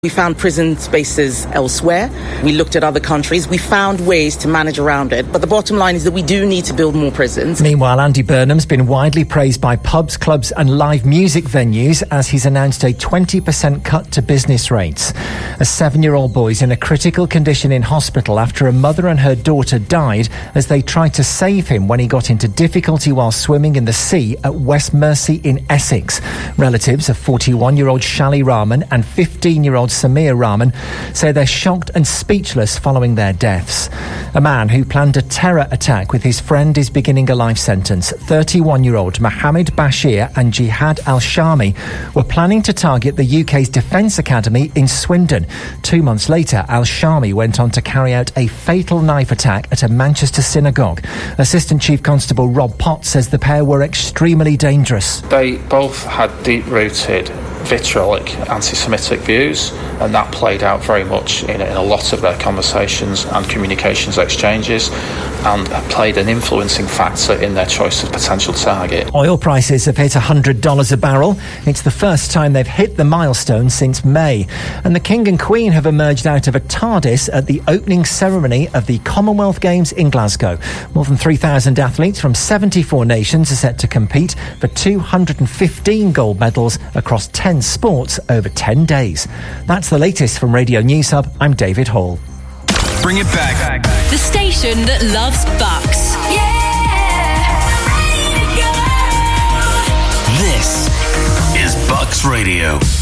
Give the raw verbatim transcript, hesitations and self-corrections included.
We found prison spaces elsewhere. We looked at other countries. We found ways to manage around it. But the bottom line is that we do need to build more prisons. Meanwhile, Andy Burnham's been widely praised by pubs, clubs and live music venues as he's announced a twenty percent cut to business rates. A seven-year-old boy's in a critical condition in hospital after a mother and her daughter died as they tried to save him when he got into difficulty while swimming in the sea at West Mersey in Essex. Relatives of forty-one-year-old Shali Rahman and fifteen-year-old Samir Rahman say they're shocked and speechless following their deaths. A man who planned a terror attack with his friend is beginning a life sentence. thirty-one-year-old Mohammed Bashir and Jihad Al-Shami were planning to target the U K's Defence Academy in Swindon. Two months later, Al-Shami went on to carry out a fatal knife attack at a Manchester synagogue. Assistant Chief Constable Rob Pott says the pair were extremely dangerous. They both had deep-rooted vitriolic anti-Semitic views, and that played out very much in, in a lot of their conversations and communications exchanges, and played an influencing factor in their choice of potential target. Oil prices have hit one hundred dollars a barrel. It's the first time they've hit the milestone since May. And the King and Queen have emerged out of a TARDIS at the opening ceremony of the Commonwealth Games in Glasgow. More than three thousand athletes from seventy-four nations are set to compete for two hundred fifteen gold medals across ten sports over ten days. That's the latest from Radio News Hub. I'm David Hall. Bring it back. The station that loves Bucks. Yeah! This is Bucks Radio.